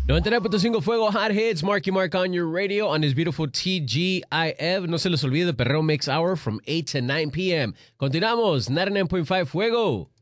99.5 Fuego Hot Hits, Marky Mark on your radio on this beautiful TGIF. No se les olvide Perreo Mix Hour from 8 to 9 p.m. Continuamos, 99.5 Fuego.